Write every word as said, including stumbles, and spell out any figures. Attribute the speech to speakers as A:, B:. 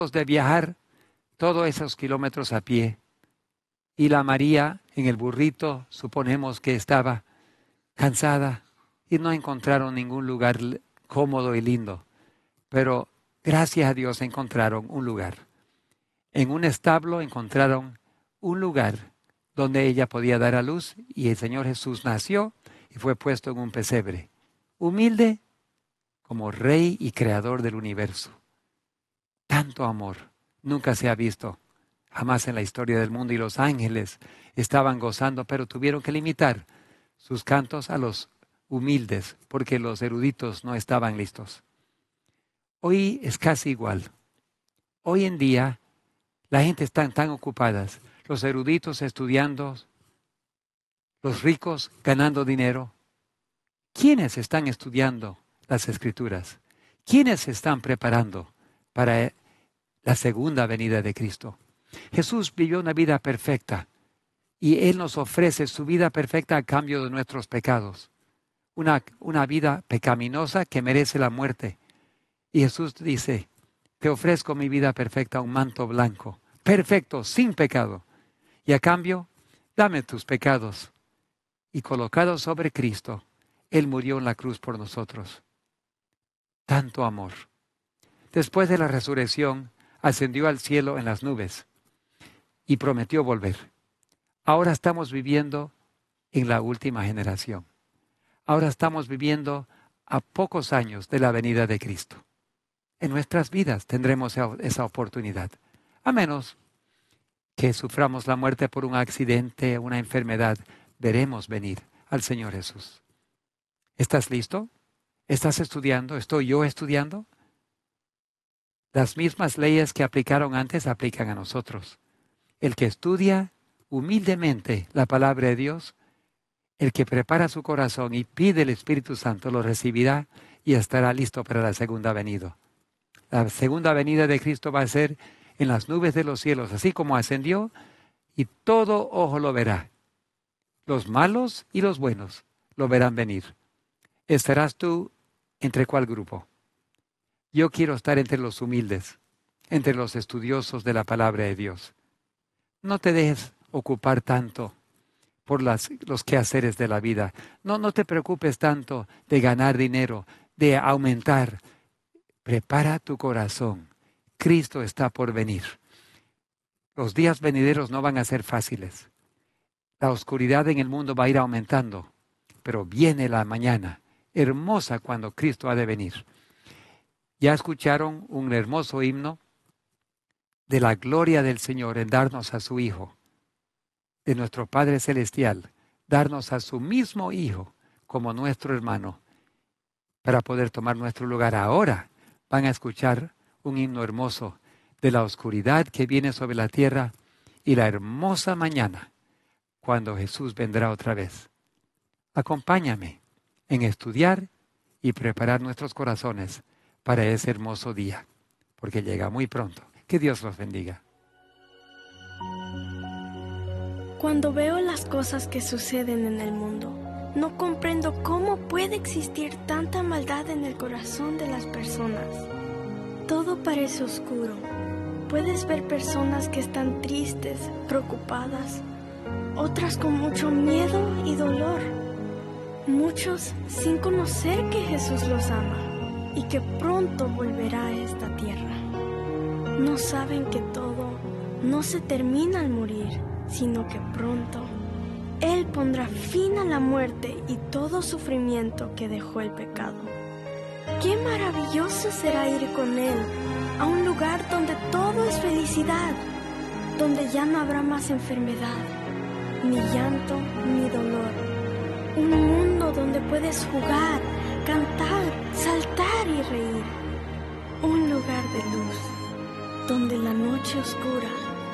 A: de viajar todos esos kilómetros a pie. Y la María en el burrito, suponemos que estaba cansada y no encontraron ningún lugar cómodo y lindo. Pero gracias a Dios encontraron un lugar. En un establo encontraron un lugar donde ella podía dar a luz y el Señor Jesús nació y fue puesto en un pesebre. Humilde como Rey y Creador del universo. Tanto amor nunca se ha visto jamás en la historia del mundo, y los ángeles estaban gozando, pero tuvieron que limitar sus cantos a los humildes porque los eruditos no estaban listos. Hoy es casi igual. Hoy en día la gente está tan ocupada, los eruditos estudiando, los ricos ganando dinero. ¿Quiénes están estudiando las Escrituras? ¿Quiénes se están preparando para la segunda venida de Cristo? Jesús vivió una vida perfecta y Él nos ofrece su vida perfecta a cambio de nuestros pecados. Una, una vida pecaminosa que merece la muerte. Y Jesús dice, te ofrezco mi vida perfecta, un manto blanco, perfecto, sin pecado. Y a cambio, dame tus pecados. Y colocado sobre Cristo, Él murió en la cruz por nosotros. Tanto amor. Después de la resurrección, ascendió al cielo en las nubes y prometió volver. Ahora estamos viviendo en la última generación. Ahora estamos viviendo a pocos años de la venida de Cristo. En nuestras vidas tendremos esa oportunidad, a menos que suframos la muerte por un accidente, una enfermedad. Veremos venir al Señor Jesús. ¿Estás listo? ¿Estás estudiando? ¿Estoy yo estudiando? Las mismas leyes que aplicaron antes aplican a nosotros. El que estudia humildemente la palabra de Dios, el que prepara su corazón y pide el Espíritu Santo, lo recibirá y estará listo para la segunda venida. La segunda venida de Cristo va a ser en las nubes de los cielos, así como ascendió, y todo ojo lo verá. Los malos y los buenos lo verán venir. ¿Estarás tú entre cuál grupo? Yo quiero estar entre los humildes, entre los estudiosos de la palabra de Dios. No te dejes ocupar tanto por las, los quehaceres de la vida. No, no te preocupes tanto de ganar dinero, de aumentar. Prepara tu corazón. Cristo está por venir. Los días venideros no van a ser fáciles. La oscuridad en el mundo va a ir aumentando, pero viene la mañana hermosa cuando Cristo ha de venir. Ya escucharon un hermoso himno de la gloria del Señor en darnos a su Hijo, de nuestro Padre Celestial, darnos a su mismo Hijo como nuestro hermano, para poder tomar nuestro lugar. Ahora van a escuchar un himno hermoso de la oscuridad que viene sobre la tierra y la hermosa mañana cuando Jesús vendrá otra vez. Acompáñame en estudiar y preparar nuestros corazones para ese hermoso día, porque llega muy pronto. Que Dios los bendiga.
B: Cuando veo las cosas que suceden en el mundo, no comprendo cómo puede existir tanta maldad en el corazón de las personas. Todo parece oscuro. Puedes ver personas que están tristes, preocupadas, otras con mucho miedo y dolor. Muchos sin conocer que Jesús los ama y que pronto volverá a esta tierra. No saben que todo no se termina al morir, sino que pronto Él pondrá fin a la muerte y todo sufrimiento que dejó el pecado. ¡Qué maravilloso será ir con Él a un lugar donde todo es felicidad, donde ya no habrá más enfermedad, ni llanto, ni dolor! Un mundo donde puedes jugar, cantar, saltar y reír. Un lugar de luz, donde la noche oscura